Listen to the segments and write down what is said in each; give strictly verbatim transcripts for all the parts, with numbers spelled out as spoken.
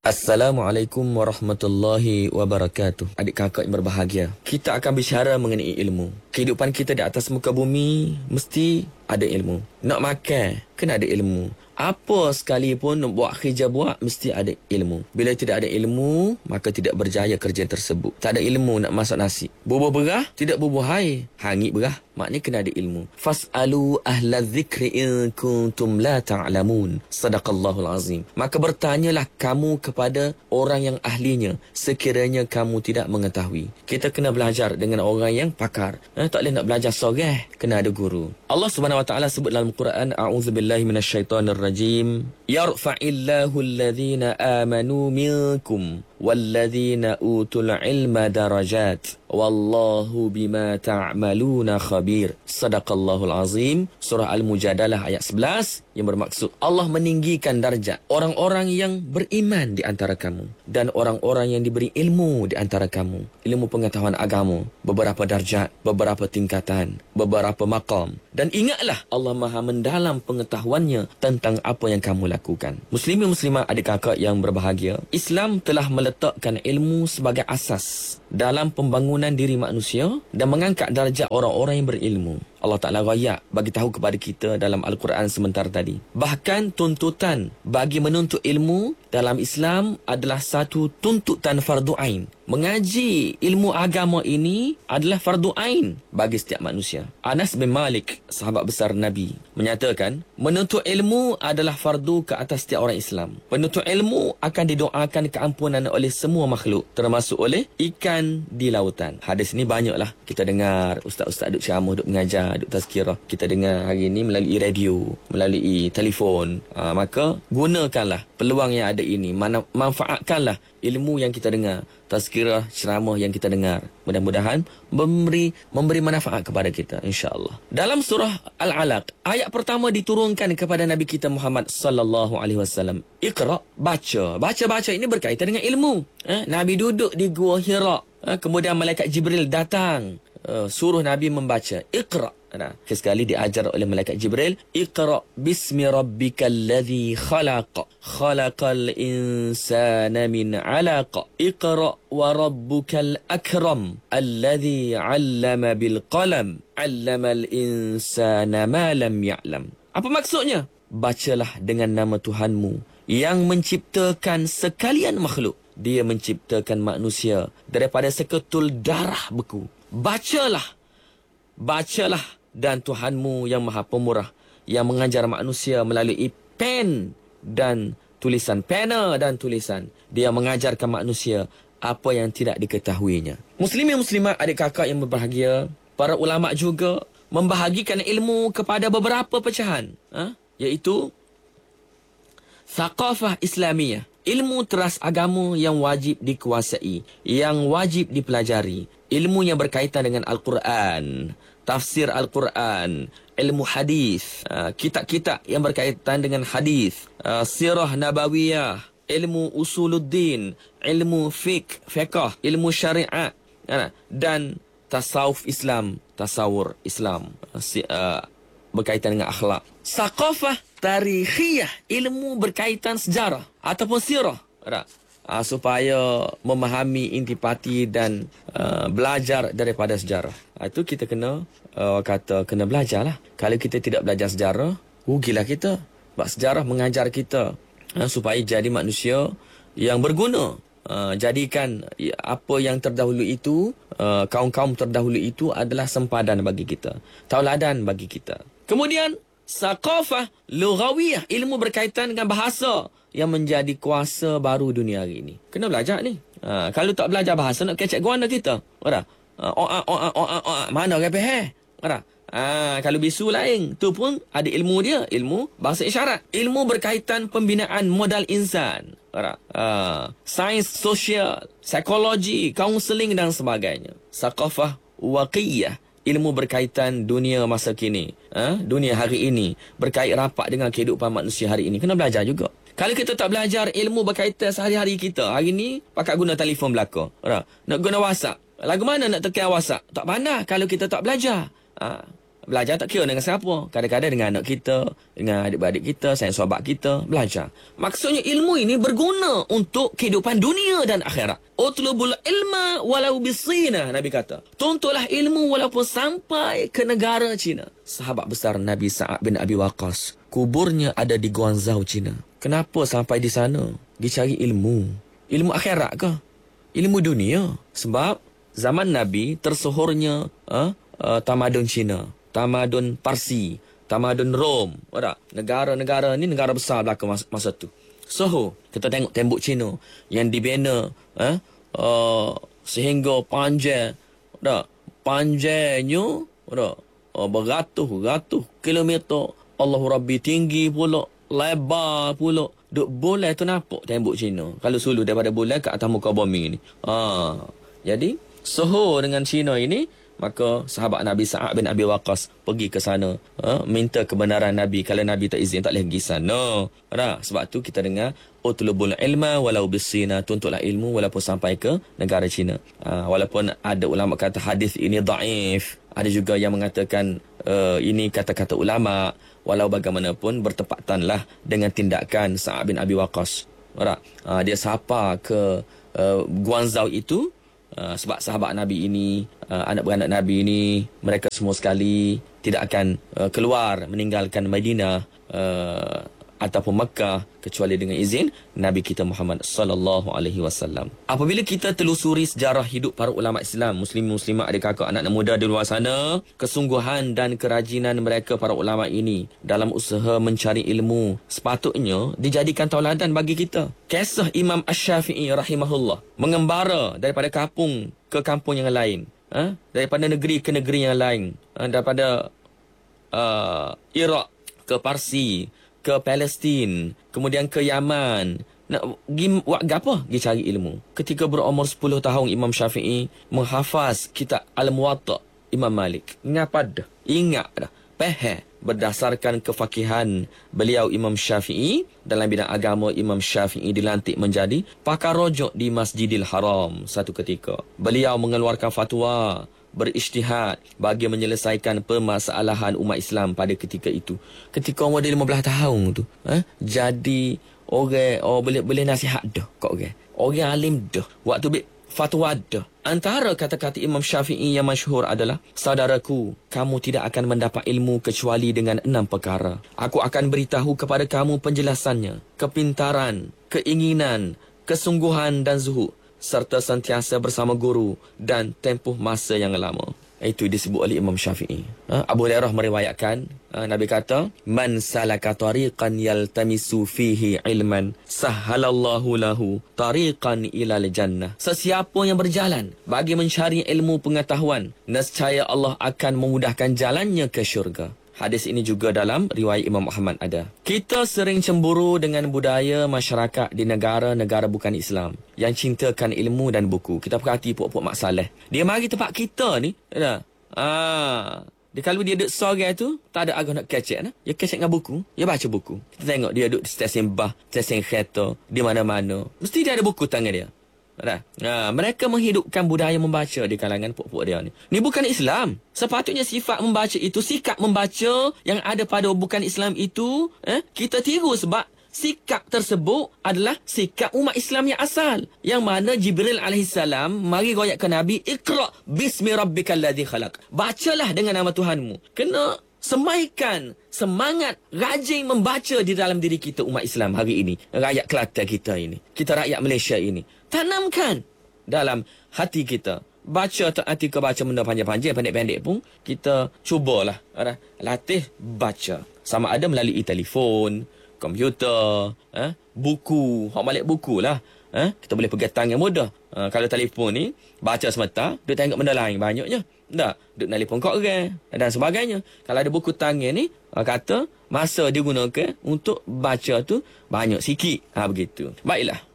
Assalamualaikum warahmatullahi wabarakatuh. Adik kakak yang berbahagia, kita akan bicara mengenai ilmu. Kehidupan kita di atas muka bumi mesti ada ilmu. Nak makan, kena ada ilmu. Apa sekalipun buat kerja buat, mesti ada ilmu. Bila tidak ada ilmu, maka tidak berjaya kerja tersebut. Tak ada ilmu nak masak nasi. Bubuh berah, tidak bubuh air. Hangit berah, maknanya kena ada ilmu. Fas'alu ahla dzikri in kuntum la ta'lamun. Sadaqallahul azim. Maka bertanyalah kamu kepada orang yang ahlinya sekiranya kamu tidak mengetahui. Kita kena belajar dengan orang yang pakar. Eh, tak boleh nak belajar sorang, kena ada guru. Allah Subhanahu wa taala sebut dalam Quran, a'udzubillahi minasyaitonir rajim. Yarfa'illahu alladhina amanu minkum walladzina utul ilma darajat wallahu bima ta'maluna khabir. Sadaqallahul azim. Surah Al-Mujadalah ayat sebelas, yang bermaksud Allah meninggikan darjat orang-orang yang beriman di antara kamu dan orang-orang yang diberi ilmu di antara kamu. Ilmu pengetahuan agama, beberapa darjat, beberapa tingkatan, beberapa maqam. Dan ingatlah Allah Maha mendalam pengetahuannya tentang apa yang kamu lakukan. Muslimin muslimat adik kakak yang berbahagia, Islam telah meletakkan ilmu sebagai asas dalam pembangunan diri manusia dan mengangkat darjat orang-orang yang berilmu. Allah Ta'ala rakyat bagi tahu kepada kita dalam Al-Quran sebentar tadi. Bahkan tuntutan bagi menuntut ilmu dalam Islam adalah satu tuntutan fardu ain. Mengaji ilmu agama ini adalah fardu ain bagi setiap manusia. Anas bin Malik, sahabat besar Nabi, menyatakan menuntut ilmu adalah fardu ke atas setiap orang Islam. Penuntut ilmu akan didoakan keampunan oleh semua makhluk, termasuk oleh ikan di lautan. Hadis ni banyaklah kita dengar, ustaz-ustaz duk ceramah, duk mengajar, duk tazkirah. Kita dengar hari ini melalui radio, melalui telefon. Ha, maka gunakanlah peluang yang ada ini. Mana, manfaatkanlah ilmu yang kita dengar, tazkirah, ceramah yang kita dengar. Mudah-mudahan memberi memberi manfaat kepada kita, insya-Allah. Dalam surah Al-Alaq, ayat pertama diturunkan kepada Nabi kita Muhammad sallallahu alaihi wasallam. Iqra, baca. Baca-baca ini berkaitan dengan ilmu. Eh, Nabi duduk di Gua Hira. Eh, kemudian malaikat Jibril datang, uh, suruh Nabi membaca. Iqra. Nah, sekali diajar oleh malaikat Jibril, Iqra bismi rabbikal ladzi khalaq, khalaqal insana min 'alaq, Iqra wa rabbukal akram, alladzi 'allama bil qalam, 'allamal insana ma lam ya'lam. Apa maksudnya? Bacalah dengan nama Tuhanmu yang menciptakan sekalian makhluk. Dia menciptakan manusia daripada seketul darah beku. Bacalah. Bacalah. Dan Tuhanmu yang Maha Pemurah, yang mengajar manusia melalui pen dan tulisan, pena dan tulisan. Dia mengajarkan manusia apa yang tidak diketahuinya. Muslimin muslimat adik kakak yang berbahagia, para ulama juga membahagikan ilmu kepada beberapa pecahan, ha? Iaitu Thaqafah Islamiyah, ilmu teras agama yang wajib dikuasai, yang wajib dipelajari. Ilmu yang berkaitan dengan Al-Quran, tafsir Al-Quran, ilmu hadis, kitab-kitab yang berkaitan dengan hadis, sirah nabawiyah, ilmu usuluddin, ilmu fiqh, fiqh, ilmu syariat, dan tasawuf Islam, tasawur Islam, berkaitan dengan akhlak. Saqafah tarikhiyah, ilmu berkaitan sejarah ataupun sirah, Uh, supaya memahami intipati dan uh, belajar daripada sejarah. Uh, itu kita kena uh, kata kena belajarlah. Kalau kita tidak belajar sejarah, rugilah kita. Sebab sejarah mengajar kita uh, supaya jadi manusia yang berguna. Uh, jadikan apa yang terdahulu itu, uh, kaum-kaum terdahulu itu adalah sempadan bagi kita, tauladan bagi kita. Kemudian Saqafah lughawiyah, ilmu berkaitan dengan bahasa yang menjadi kuasa baru dunia hari ini. Kena belajar ni. Ha, kalau tak belajar bahasa, nak kecek guana kita. Ada. Ha, oa oa oa oa mana orang faham? Ada. Ha, kalau bisu lain, tu pun ada ilmu dia, ilmu bahasa isyarat. Ilmu berkaitan pembinaan modal insan. Ada. Ha, sains sosial, psikologi, kaunseling dan sebagainya. Saqafah waqiyah, ilmu berkaitan dunia masa kini, ha? Dunia hari ini, berkait rapat dengan kehidupan manusia hari ini. Kena belajar juga. Kalau kita tak belajar ilmu berkaitan sehari-hari kita, hari ni pakai guna telefon belaka, nak guna WhatsApp. Lagu mana nak tekan WhatsApp? Tak pandai kalau kita tak belajar. Ha. Belajar tak kira dengan siapa. Kadang-kadang dengan anak kita, dengan adik-beradik kita, sayang sahabat kita. Belajar. Maksudnya ilmu ini berguna untuk kehidupan dunia dan akhirat. Utlubul ilma walau bisina, Nabi kata. Tuntutlah ilmu walaupun sampai ke negara China. Sahabat besar Nabi Sa'ad bin Abi Waqqas, kuburnya ada di Guangzhou, China. Kenapa sampai di sana? Dia cari ilmu. Ilmu akhirat ke? Ilmu dunia. Sebab zaman Nabi tersohornya uh, uh, tamadun China. Tamadun Parsi, tamadun Rom, ada negara-negara ni negara besar belakang masa, masa tu. So, kita tengok tembok Cina yang dibina eh, uh, sehingga panjang, ada panjangnya, ada uh, beratus-ratus kilometer. Allahu Rabbi tinggi pula, lebar pula. Duk boleh tu nampak tembok Cina. Kalau suluh daripada bulan ke atas muka bumi ni. Ha, jadi soho dengan Cina ini. Maka sahabat Nabi Sa'ad bin Abi Waqqas pergi ke sana, ha, minta kebenaran Nabi. Kalau Nabi tak izin, tak boleh pergi sana. Ha, sebab tu kita dengar utlubul ilma walau bisina, tuntutlah ilmu walaupun sampai ke negara China. Ha, walaupun ada ulama kata hadis ini dhaif, ada juga yang mengatakan uh, ini kata-kata ulama. Walau bagaimanapun bertepatanlah dengan tindakan Sa'ad bin Abi Waqqas. Ha, dia sapa ke uh, Guangzhou itu. Uh, sebab sahabat Nabi ini, uh, anak beranak Nabi ini, mereka semua sekali tidak akan uh, keluar meninggalkan Madinah uh, ataupun Makkah kecuali dengan izin Nabi kita Muhammad sallallahu alaihi wasallam. Apabila kita telusuri sejarah hidup para ulama Islam, muslim muslimat, adik kakak, anak-anak muda di luar sana, kesungguhan dan kerajinan mereka para ulama ini dalam usaha mencari ilmu sepatutnya dijadikan tauladan bagi kita. Kisah Imam Asy-Syafi'i rahimahullah mengembara daripada kampung ke kampung yang lain, ha? Daripada negeri ke negeri yang lain, ha? Daripada uh, Iraq ke Parsi, ke Palestin, kemudian ke Yaman. Nak pergi buat apa? Pergi cari ilmu. Ketika berumur sepuluh tahun, Imam Syafi'i menghafaz kitab Al-Muwatta Imam Malik. Ngapa dah? Ingat dah. Faham berdasarkan kefakihan beliau Imam Syafi'i dalam bidang agama. Imam Syafi'i dilantik menjadi pakar rojok di Masjidil Haram satu ketika. Beliau mengeluarkan fatwa, berijtihad bagi menyelesaikan permasalahan umat Islam pada ketika itu. Ketika umur dia lima belas tahun tu, eh, jadi orang, oh, boleh boleh nasihat dah kat orang. Orang alim dah. Waktu bik fatwa dah. Antara kata-kata Imam Syafi'i yang masyhur adalah, saudaraku, kamu tidak akan mendapat ilmu kecuali dengan enam perkara. Aku akan beritahu kepada kamu penjelasannya. Kepintaran, keinginan, kesungguhan dan zuhud, serta sentiasa bersama guru dan tempoh masa yang lama. Itu disebut oleh Imam Syafi'i. Ha? Abu Hurairah meriwayatkan, ha, Nabi kata, man salaka tariqan yaltamisu fihi ilman sahhalallahu lahu tariqan ilal jannah. Sesiapa yang berjalan bagi mencari ilmu pengetahuan, nescaya Allah akan memudahkan jalannya ke syurga. Hadis ini juga dalam riwayat Imam Ahmad ada. Kita sering cemburu dengan budaya masyarakat di negara-negara bukan Islam yang cintakan ilmu dan buku. Kita perhati puak-puak Mak Saleh. Dia mari tempat kita ni, ada. Ah, dia kalau dia duduk sorang tu, tak ada agak nak kecek nah. Dia kecek dengan buku, dia baca buku. Kita tengok dia duduk di stesen bah, stesen kereta, di mana-mana. Mesti dia ada buku tangan dia. Ada. Ha, mereka menghidupkan budaya membaca di kalangan puak-puak dia ni. Ni bukan Islam. Sepatutnya sifat membaca itu, sikap membaca yang ada pada bukan Islam itu, eh, kita tiru sebab sikap tersebut adalah sikap umat Islam yang asal. Yang mana Jibril alaihissalam mari royak ke Nabi, Iqra bismi rabbikal ladzi khalaq. Bacalah dengan nama Tuhanmu. Kena semaikan semangat rajin membaca di dalam diri kita umat Islam hari ini. Rakyat Kelantan kita ini. Kita rakyat Malaysia ini. Tanamkan dalam hati kita. Baca tak hati ke baca benda panjang-panjang, pendek-pendek pun kita cubalah. Latih baca. Sama ada melalui telefon, komputer, eh, buku. Hak balik buku lah. Eh, kita boleh pegang tangan mudah. Uh, kalau telefon ni, baca semata, duk tengok benda lain banyaknya. Tak, duk telefon kat orang dan sebagainya. Kalau ada buku tangan ni, uh, kata masa digunakan untuk baca tu banyak sikit. Ha, begitu. Baiklah.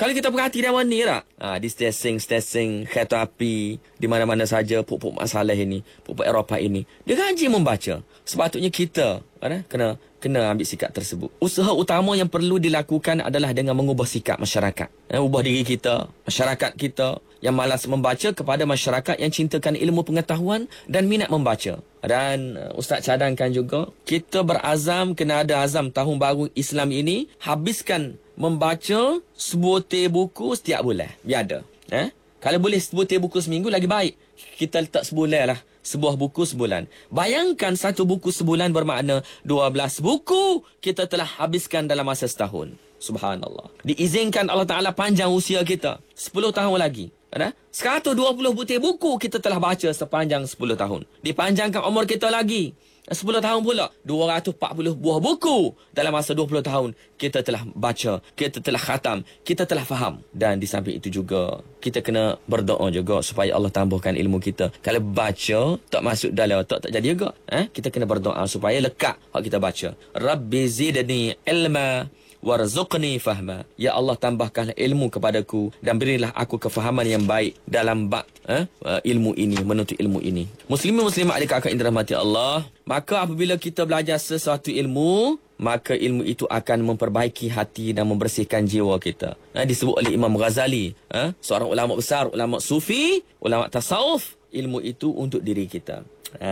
Kalau kita perhati dewan ni tak? Ha, di stesen-stesen kereta api, di mana-mana saja pupuk masalah ini, pupuk Eropah ini. Dia rajin membaca. Sepatutnya kita kan, kena kena ambil sikap tersebut. Usaha utama yang perlu dilakukan adalah dengan mengubah sikap masyarakat. Eh, ubah diri kita, masyarakat kita yang malas membaca kepada masyarakat yang cintakan ilmu pengetahuan dan minat membaca. Dan uh, Ustaz cadangkan juga, kita berazam, kena ada azam tahun baru Islam ini, habiskan membaca sebutir buku setiap bulan. Biar ada. Eh? Kalau boleh sebutir buku seminggu lagi baik. Kita letak sebulan lah. Sebuah buku sebulan. Bayangkan satu buku sebulan bermakna dua belas buku kita telah habiskan dalam masa setahun. Subhanallah. Diizinkan Allah Ta'ala panjang usia kita. sepuluh tahun lagi. seratus dua puluh butir buku kita telah baca sepanjang sepuluh tahun. Dipanjangkan umur kita lagi. sepuluh tahun pula, dua ratus empat puluh buah buku dalam masa dua puluh tahun kita telah baca, kita telah khatam, kita telah faham. Dan di samping itu juga kita kena berdoa juga supaya Allah tambahkan ilmu kita. Kalau baca tak masuk dalam otak tak jadi juga. Eh? Kita kena berdoa supaya lekat hak kita baca. Rabbi zidni ilma warzuqni fahma. Ya Allah, tambahkanlah ilmu kepadaku dan berilah aku kefahaman yang baik dalam bab eh, ilmu ini, menuntut ilmu ini. Muslimin muslimat adik kakak yang dirahmati Allah, maka apabila kita belajar sesuatu ilmu, maka ilmu itu akan memperbaiki hati dan membersihkan jiwa kita. Eh, disebut oleh Imam Ghazali, eh, seorang ulama besar, ulama sufi, ulama tasawuf, ilmu itu untuk diri kita.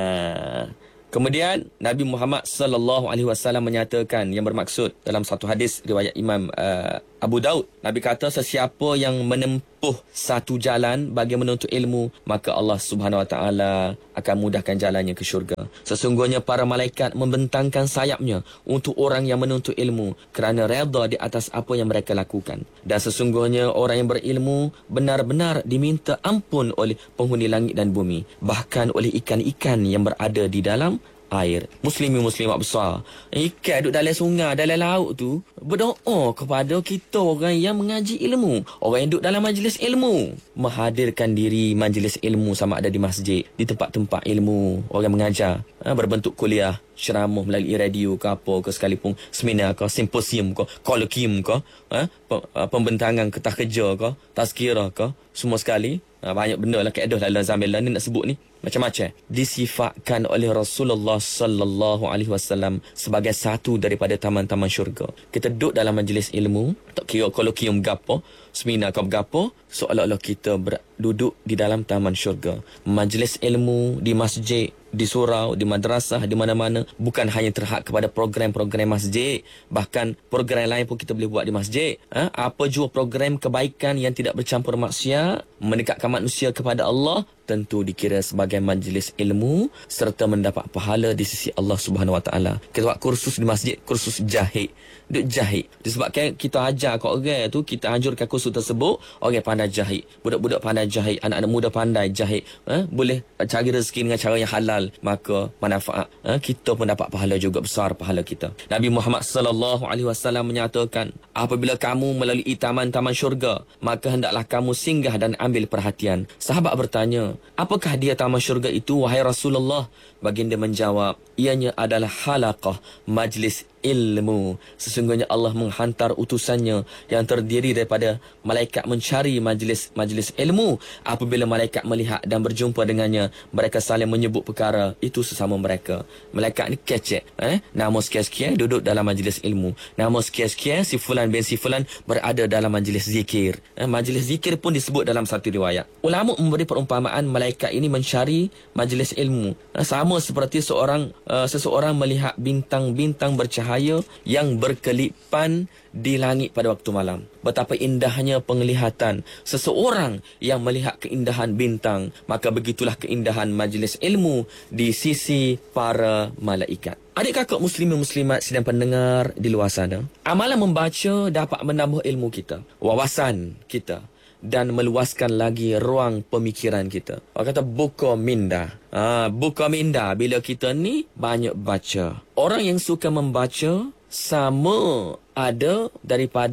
Ha. Kemudian Nabi Muhammad sallallahu alaihi wasallam menyatakan, yang bermaksud dalam satu hadis riwayat Imam uh, Abu Daud, Nabi kata, sesiapa yang menempuh satu jalan bagi menuntut ilmu, maka Allah Subhanahu wa taala akan mudahkan jalannya ke syurga. Sesungguhnya para malaikat membentangkan sayapnya untuk orang yang menuntut ilmu kerana redha di atas apa yang mereka lakukan. Dan sesungguhnya orang yang berilmu benar-benar diminta ampun oleh penghuni langit dan bumi, bahkan oleh ikan-ikan yang berada di dalam air. Muslimin muslimat besar, ikan duduk dalam sungai, dalam laut tu berdoa kepada kita orang yang mengaji ilmu, orang yang duduk dalam majlis ilmu, menghadirkan diri majlis ilmu, sama ada di masjid, di tempat-tempat ilmu, orang mengajar, ha, berbentuk kuliah, ceramah melalui radio ke apa ke, sekalipun seminar ke, simposium ke, kolokium ke, ha, pembentangan ketah kerja ke, tazkirah ke, semua sekali. Ha, banyak benda lah kaedah dalam zaman ni nak sebut ni, macam-macam disifatkan oleh Rasulullah sallallahu alaihi wasallam sebagai satu daripada taman-taman syurga. Kita duduk dalam majlis ilmu, tak kira kolokium gapo, seminar ke gapo, seolah-olah kita ber- duduk di dalam taman syurga. Majlis ilmu di masjid, di surau, di madrasah, di mana-mana, bukan hanya terhad kepada program-program masjid, bahkan program lain pun kita boleh buat di masjid. Ha? Apa jua program kebaikan yang tidak bercampur maksiat, mendekatkan manusia kepada Allah, tentu dikira sebagai majlis ilmu serta mendapat pahala di sisi Allah Subhanahu Wa Taala. Kita buat kursus di masjid, kursus jahit, duk jahit. Disebabkan kita ajar kat orang tu, kita anjurkan kursus tersebut, orang pandai jahit, budak-budak pandai jahit, anak-anak muda pandai jahit, ha? Boleh cari rezeki dengan cara yang halal, maka manfaat, ha? Kita pun dapat pahala juga, besar pahala kita. Nabi Muhammad sallallahu alaihi wasallam menyatakan, apabila kamu melalui taman-taman syurga, maka hendaklah kamu singgah dan ambil perhatian. Sahabat bertanya, apakah dia taman syurga itu, wahai Rasulullah? Baginda menjawab, ianya adalah halaqah, majlis ilmu. Sesungguhnya Allah menghantar utusannya yang terdiri daripada malaikat mencari majlis-majlis ilmu. Apabila malaikat melihat dan berjumpa dengannya, mereka saling menyebut perkara itu sesama mereka. Malaikat ni kecek, eh? Nama sekian-sekian duduk dalam majlis ilmu, nama sekian-sekian si fulan bin si fulan berada dalam majlis zikir, eh? Majlis zikir pun disebut dalam satu riwayat. Ulama memberi perumpamaan malaikat ini mencari majlis ilmu, eh? Sama seperti seorang uh, seseorang melihat bintang-bintang bercahaya yang berkelipan di langit pada waktu malam. Betapa indahnya penglihatan seseorang yang melihat keindahan bintang, maka begitulah keindahan majlis ilmu di sisi para malaikat. Adik kakak muslimin muslimat sedang pendengar di luar sana, amalan membaca dapat menambah ilmu kita, wawasan kita, dan meluaskan lagi ruang pemikiran kita. Orang kata buka minda. Ha, buka minda bila kita ni banyak baca. Orang yang suka membaca sama ada daripada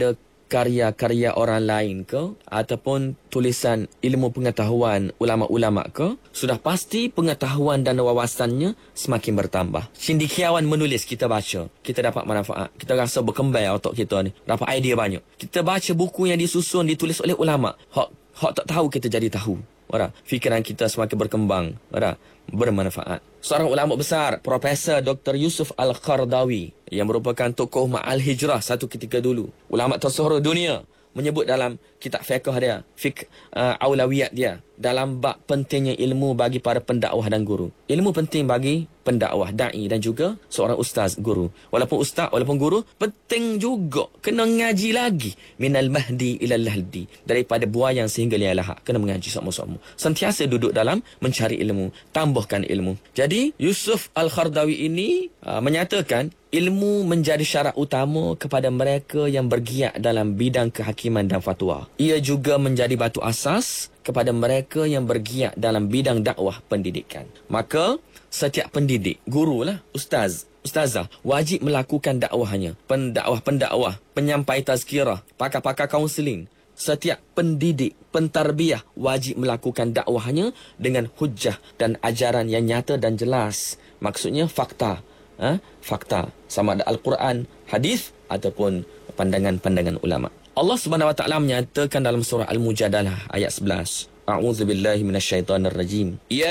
karya-karya orang lain ke ataupun tulisan ilmu pengetahuan ulama-ulama ke, sudah pasti pengetahuan dan wawasannya semakin bertambah. Cendekiawan menulis, kita baca, kita dapat manfaat, kita rasa berkembang otak kita ni, dapat idea banyak. Kita baca buku yang disusun, ditulis oleh ulama, hak hak tak tahu kita jadi tahu. Ora, fikiran kita semakin berkembang, ora, bermanfaat. Seorang ulama besar, Profesor Doktor Yusuf Al-Qaradawi, yang merupakan tokoh Ma'al Hijrah satu ketika dulu, ulama tersohor dunia, menyebut dalam kitab fiqh dia, fiqh uh, aulawiyat dia, dalam bab pentingnya ilmu bagi para pendakwah dan guru. Ilmu penting bagi pendakwah, da'i dan juga seorang ustaz, guru. Walaupun ustaz, walaupun guru, penting juga. Kena ngaji lagi. Minal mahdi ilal lahdi. Daripada buayang sehingga lialaha. Kena mengaji sama-sama. Sentiasa duduk dalam mencari ilmu. Tambahkan ilmu. Jadi, Yusuf Al-Qaradawi ini uh, menyatakan ilmu menjadi syarat utama kepada mereka yang bergiat dalam bidang kehakiman dan fatwa. Ia juga menjadi batu asas kepada mereka yang bergiat dalam bidang dakwah pendidikan. Maka, setiap pendidik, guru lah, ustaz, ustazah, wajib melakukan dakwahnya. Pendakwah-pendakwah, penyampai tazkirah, pakar-pakar kaunseling. Setiap pendidik, pentarbiah wajib melakukan dakwahnya dengan hujjah dan ajaran yang nyata dan jelas. Maksudnya fakta. Ha? Fakta. Sama ada Al-Quran, hadis ataupun pandangan-pandangan ulama. Allah Subhanahu Wa Taala menyatakan dalam surah Al-Mujadalah ayat sebelas. A'udzubillahi minasyaitonirrajim. Ya